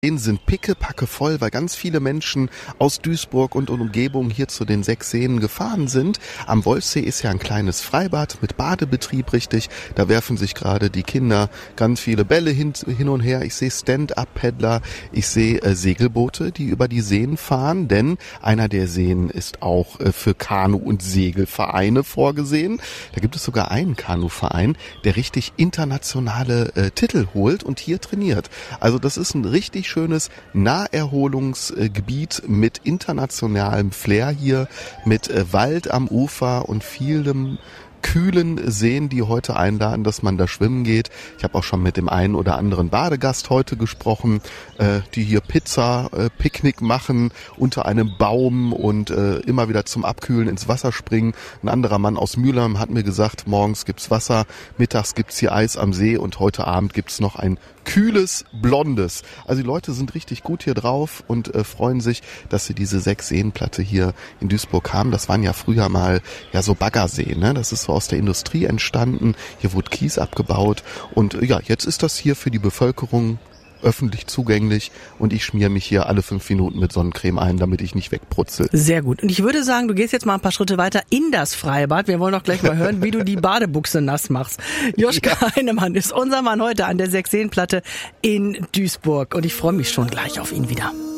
Sind pickepacke voll, weil ganz viele Menschen aus Duisburg und Umgebung hier zu den 6 Seen gefahren sind. Am Wolfsee ist ja ein kleines Freibad mit Badebetrieb, richtig. Da werfen sich gerade die Kinder ganz viele Bälle hin und her. Ich sehe Stand-Up-Paddler, ich sehe Segelboote, die über die Seen fahren, denn einer der Seen ist auch für Kanu- und Segelvereine vorgesehen. Da gibt es sogar einen Kanuverein, der richtig internationale Titel holt und hier trainiert. Also das ist ein richtig schönes Naherholungsgebiet mit internationalem Flair hier, mit Wald am Ufer und vielem kühlen Seen, die heute einladen, dass man da schwimmen geht. Ich habe auch schon mit dem einen oder anderen Badegast heute gesprochen, die hier Picknick machen unter einem Baum und immer wieder zum Abkühlen ins Wasser springen. Ein anderer Mann aus Mülheim hat mir gesagt, morgens gibt's Wasser, mittags gibt's hier Eis am See und heute Abend gibt's noch ein kühles Blondes. Also die Leute sind richtig gut hier drauf und freuen sich, dass sie diese 6 Seenplatte hier in Duisburg haben. Das waren ja früher mal ja so Baggerseen, ne? Das ist so aus der Industrie entstanden. Hier wurde Kies abgebaut und ja, jetzt ist das hier für die Bevölkerung öffentlich zugänglich und ich schmiere mich hier alle 5 Minuten mit Sonnencreme ein, damit ich nicht wegbrutzel. Sehr gut. Und ich würde sagen, du gehst jetzt mal ein paar Schritte weiter in das Freibad. Wir wollen auch gleich mal hören, wie du die Badebuchse nass machst. Joschka Heinemann ist unser Mann heute an der 6 Seenplatte in Duisburg und ich freue mich schon gleich auf ihn wieder.